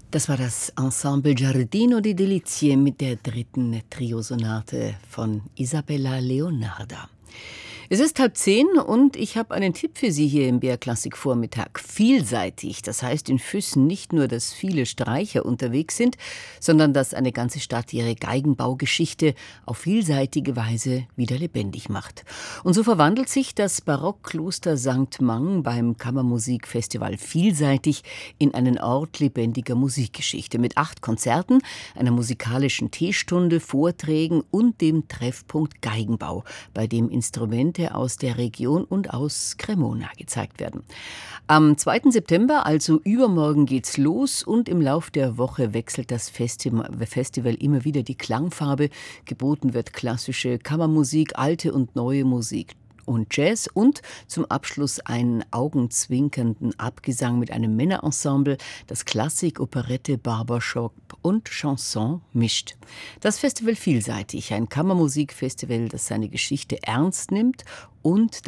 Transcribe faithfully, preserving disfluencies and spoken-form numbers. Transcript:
Das war das Ensemble Giardino di Delizie mit der dritten Triosonate von Isabella Leonarda. Es ist halb zehn und ich habe einen Tipp für Sie hier im B R Klassik Vormittag. Vielseitig, das heißt in Füssen nicht nur, dass viele Streicher unterwegs sind, sondern dass eine ganze Stadt ihre Geigenbaugeschichte auf vielseitige Weise wieder lebendig macht. Und so verwandelt sich das Barockkloster Sankt Mang beim Kammermusikfestival Vielseitig in einen Ort lebendiger Musikgeschichte mit acht Konzerten, einer musikalischen Teestunde, Vorträgen und dem Treffpunkt Geigenbau, bei dem Instrumente aus der Region und aus Cremona gezeigt werden. Am zweiten September, also übermorgen, geht's los und im Lauf der Woche wechselt das Festival immer wieder die Klangfarbe. Geboten wird klassische Kammermusik, alte und neue Musik und Jazz und zum Abschluss einen augenzwinkernden Abgesang mit einem Männerensemble, das Klassik, Operette, Barbershop und Chanson mischt. Das Festival Vielseitig, ein Kammermusikfestival, das seine Geschichte ernst nimmt und